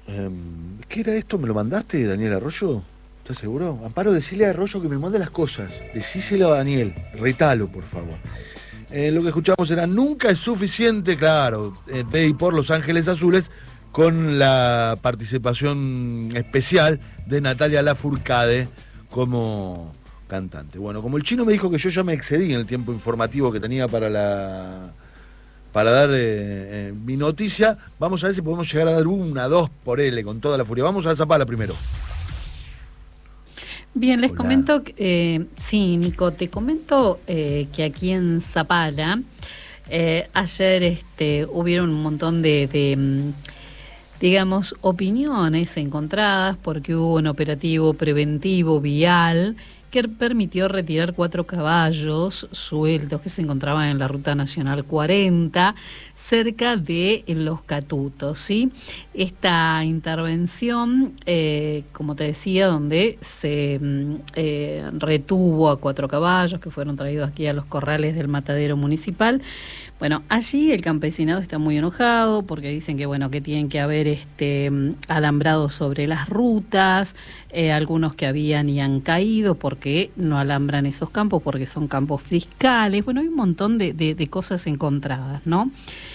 ¿Qué era esto? ¿Me lo mandaste, Daniel Arroyo? ¿Estás seguro? Amparo, decile a Arroyo que me mande las cosas. Decíselo a Daniel. Retalo, por favor. Lo que escuchamos era Nunca es suficiente, claro, de y por Los Ángeles Azules, con la participación especial de Natalia Lafourcade como cantante. Bueno, como el chino me dijo que yo ya me excedí en el tiempo informativo que tenía para dar mi noticia, vamos a ver si podemos llegar a dar 1, 2 por L con toda la furia. Vamos a Zapala primero. Bien, les Hola. comento, sí, Nico, te comento que aquí en Zapala ayer hubieron un montón de digamos, opiniones encontradas porque hubo un operativo preventivo vial que permitió retirar 4 caballos sueltos que se encontraban en la Ruta Nacional 40, cerca de Los Catutos, ¿sí? Esta intervención, como te decía, donde se retuvo a 4 caballos que fueron traídos aquí a los corrales del matadero municipal. Bueno, allí el campesinado está muy enojado porque dicen que, bueno, que tienen que haber alambrados sobre las rutas, algunos que habían y han caído porque no alambran esos campos, porque son campos fiscales. Bueno, hay un montón de cosas encontradas, ¿no?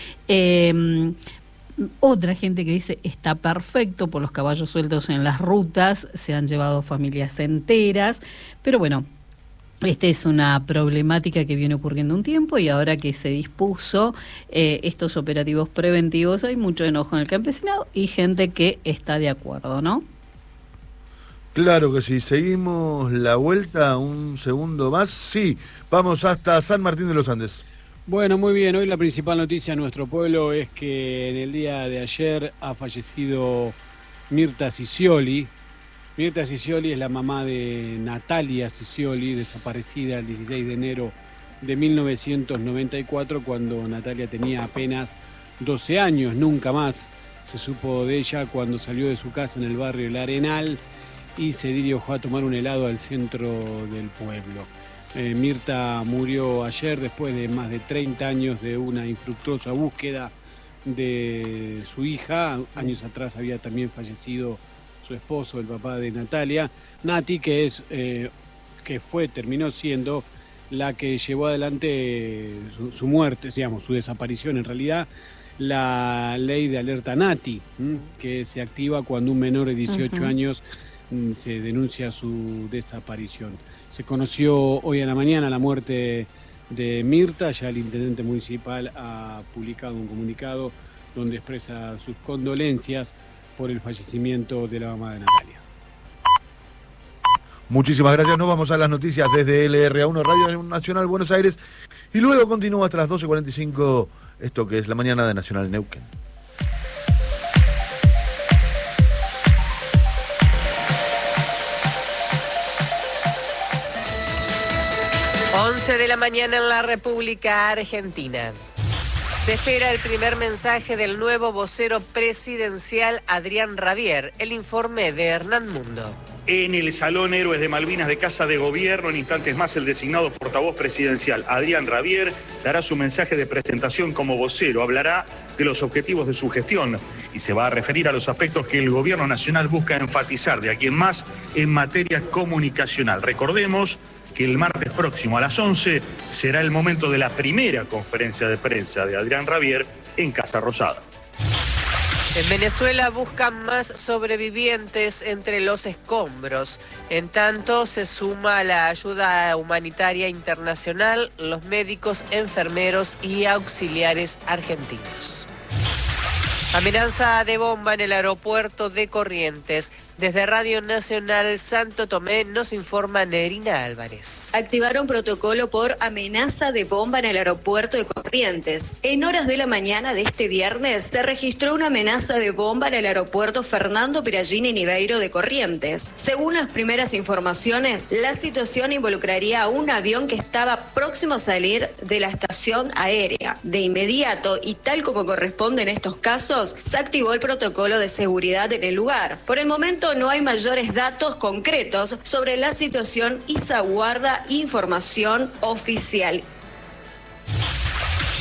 Otra gente que dice está perfecto por los caballos sueltos en las rutas, se han llevado familias enteras, pero bueno, esta es una problemática que viene ocurriendo un tiempo y ahora que se dispuso estos operativos preventivos hay mucho enojo en el campesinado y gente que está de acuerdo, ¿no? Claro que sí, seguimos la vuelta un segundo más. Sí, vamos hasta San Martín de los Andes. Bueno, muy bien, hoy la principal noticia en nuestro pueblo es que en el día de ayer ha fallecido Mirta Cicioli. Mirta Cicioli es la mamá de Natalia Cicioli, desaparecida el 16 de enero de 1994, cuando Natalia tenía apenas 12 años, nunca más se supo de ella cuando salió de su casa en el barrio El Arenal y se dirigió a tomar un helado al centro del pueblo. Mirta murió ayer después de más de 30 años de una infructuosa búsqueda de su hija. Años atrás había también fallecido su esposo, el papá de Natalia, Nati, terminó siendo la que llevó adelante su muerte, digamos, su desaparición en realidad, la ley de alerta Nati, que se activa cuando un menor de 18 años se denuncia su desaparición. Se conoció hoy a la mañana la muerte de Mirta, ya el intendente municipal ha publicado un comunicado donde expresa sus condolencias por el fallecimiento de la mamá de Natalia. Muchísimas gracias, nos vamos a las noticias desde LRA1 Radio Nacional Buenos Aires y luego continúa hasta las 12:45 esto que es la mañana de Nacional Neuquén. Once de la mañana en la República Argentina. Se espera el primer mensaje del nuevo vocero presidencial Adrián Rabier. El informe de Hernán Mundo. En el Salón Héroes de Malvinas de Casa de Gobierno, en instantes más, el designado portavoz presidencial Adrián Rabier dará su mensaje de presentación como vocero. Hablará de los objetivos de su gestión y se va a referir a los aspectos que el Gobierno Nacional busca enfatizar de aquí en más en materia comunicacional. Recordemos que el martes próximo a las 11 será el momento de la primera conferencia de prensa de Adrián Rabier en Casa Rosada. En Venezuela buscan más sobrevivientes entre los escombros. En tanto, se suma la ayuda humanitaria internacional, los médicos, enfermeros y auxiliares argentinos. Amenaza de bomba en el aeropuerto de Corrientes. Desde Radio Nacional Santo Tomé nos informa Nerina Álvarez. Activaron protocolo por amenaza de bomba en el aeropuerto de Corrientes. En horas de la mañana de este viernes se registró una amenaza de bomba en el aeropuerto Fernando Perallini Niveiro de Corrientes. Según las primeras informaciones, la situación involucraría a un avión que estaba próximo a salir de la estación aérea. De inmediato, y tal como corresponde en estos casos, se activó el protocolo de seguridad en el lugar. Por el momento no hay mayores datos concretos sobre la situación y se aguarda información oficial.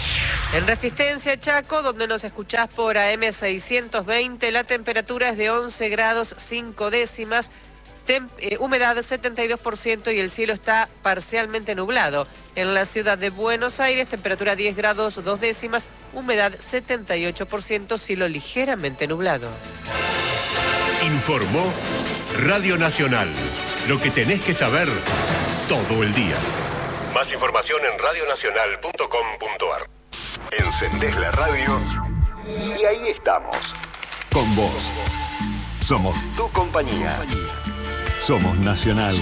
En Resistencia, Chaco, donde nos escuchás por AM 620, la temperatura es de 11 grados 5 décimas, humedad 72% y el cielo está parcialmente nublado. En la ciudad de Buenos Aires, temperatura 10 grados 2 décimas, humedad 78%, cielo ligeramente nublado. Informó Radio Nacional. Lo que tenés que saber todo el día. Más información en radionacional.com.ar. Encendés la radio y ahí estamos. Con vos. Somos tu compañía. Somos Nacional.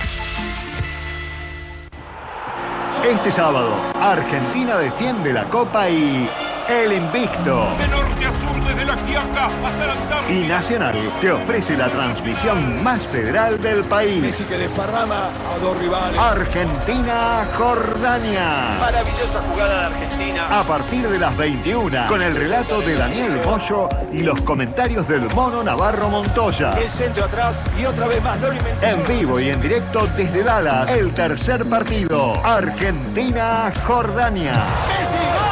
Este sábado, Argentina defiende la Copa y el invicto. De norte a sur, desde la Quiaca hasta la Antártida. Y Nacional te ofrece la transmisión más federal del país. Messi que desparrama a dos rivales. Argentina-Jordania. Maravillosa jugada de Argentina. A partir de las 21, con el relato de Daniel Moyo y los comentarios del Mono Navarro Montoya. El centro atrás y otra vez más, no lo inventó. En vivo y en directo desde Dallas, el tercer partido. Argentina-Jordania. Messi, gol.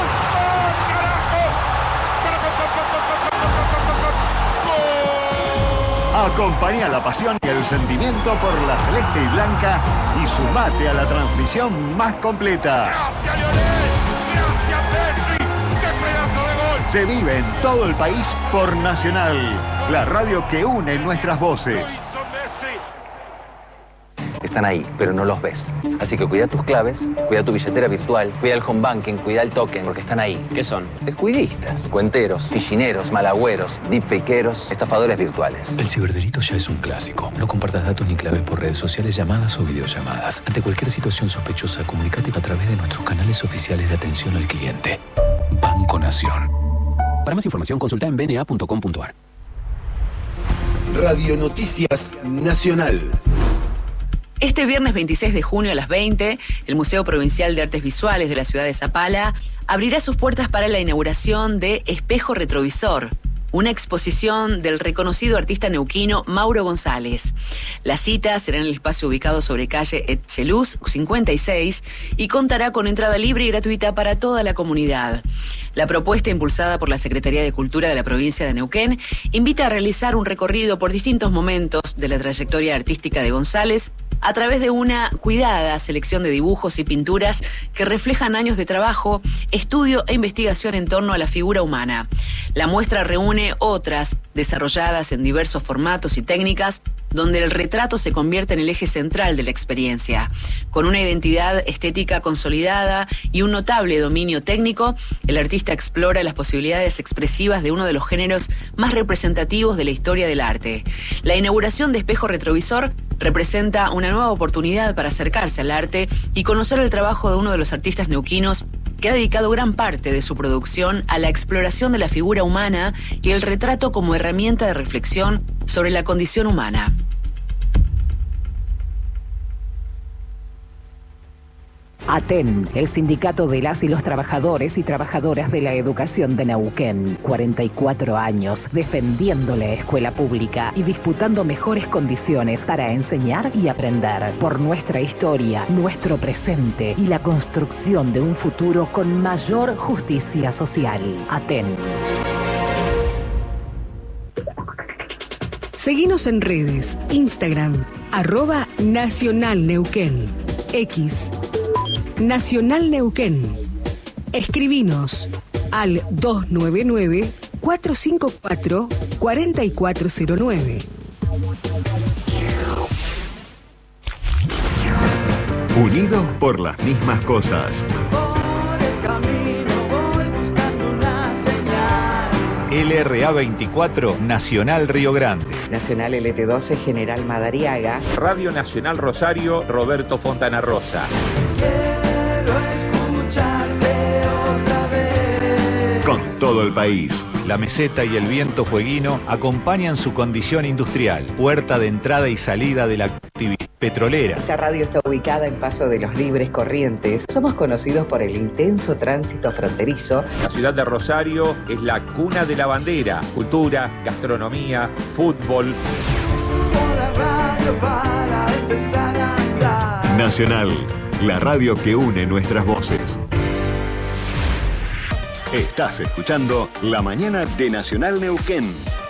Acompaña la pasión y el sentimiento por la celeste y blanca y sumate a la transmisión más completa. Gracias, Lionel. Gracias, Messi. ¡Qué pedazo de gol! Se vive en todo el país por Nacional, la radio que une nuestras voces. Están ahí, pero no los ves. Así que cuida tus claves, cuida tu billetera virtual, cuida el home banking, cuida el token, porque están ahí. ¿Qué son? Descuidistas, cuenteros, fichineros, malagüeros, deepfakeros, estafadores virtuales. El ciberdelito ya es un clásico. No compartas datos ni claves por redes sociales, llamadas o videollamadas. Ante cualquier situación sospechosa, comunícate a través de nuestros canales oficiales de atención al cliente. Banco Nación. Para más información, consulta en bna.com.ar. Radio Noticias Nacional. Este viernes 26 de junio a las 20, el Museo Provincial de Artes Visuales de la ciudad de Zapala abrirá sus puertas para la inauguración de Espejo Retrovisor, una exposición del reconocido artista neuquino Mauro González. La cita será en el espacio ubicado sobre calle Etcheluz 56 y contará con entrada libre y gratuita para toda la comunidad. La propuesta, impulsada por la Secretaría de Cultura de la provincia de Neuquén, invita a realizar un recorrido por distintos momentos de la trayectoria artística de González a través de una cuidada selección de dibujos y pinturas que reflejan años de trabajo, estudio e investigación en torno a la figura humana. La muestra reúne otras desarrolladas en diversos formatos y técnicas, donde el retrato se convierte en el eje central de la experiencia. Con una identidad estética consolidada y un notable dominio técnico, el artista explora las posibilidades expresivas de uno de los géneros más representativos de la historia del arte. La inauguración de Espejo Retrovisor representa una nueva oportunidad para acercarse al arte y conocer el trabajo de uno de los artistas neuquinos que ha dedicado gran parte de su producción a la exploración de la figura humana y el retrato como herramienta de reflexión sobre la condición humana. ATEN, el sindicato de las y los trabajadores y trabajadoras de la educación de Neuquén. 44 años defendiendo la escuela pública y disputando mejores condiciones para enseñar y aprender. Por nuestra historia, nuestro presente y la construcción de un futuro con mayor justicia social. ATEN. Seguinos en redes, Instagram, @NacionalNeuquén, X, Nacional Neuquén. Escribinos al 299-454-4409. Unidos por las mismas cosas. LRA 24, Nacional Río Grande. Nacional LT12, General Madariaga. Radio Nacional Rosario, Roberto Fontana Rosa. Quiero escucharte otra vez. Con todo el país, la meseta y el viento fueguino acompañan su condición industrial, puerta de entrada y salida de la actividad petrolera. Esta radio está ubicada en Paso de los Libres Corrientes. Somos conocidos por el intenso tránsito fronterizo. La ciudad de Rosario es la cuna de la bandera, cultura, gastronomía, fútbol. Nacional, la radio que une nuestras voces. Estás escuchando La Mañana de Nacional Neuquén.